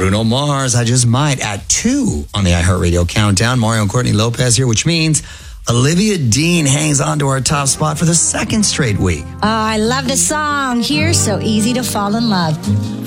Bruno Mars, I Just Might, at 2 on the iHeartRadio Countdown. Mario and Courtney Lopez here, which means Olivia Dean hangs on to our top spot for the second straight week. Oh, I love the song. Here's So Easy to Fall in Love.